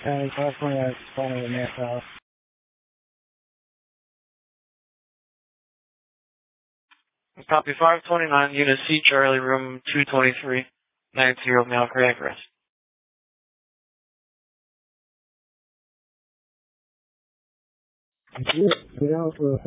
California, calling the mass house. Copy 529, Unit C, Charlie, room 223, 90 male cardiac arrest. You know,